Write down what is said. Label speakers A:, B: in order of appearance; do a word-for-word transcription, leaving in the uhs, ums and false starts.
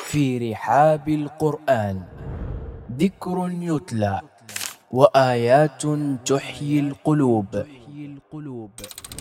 A: في رحاب القرآن ذكر يتلى وآيات تحيي القلوب.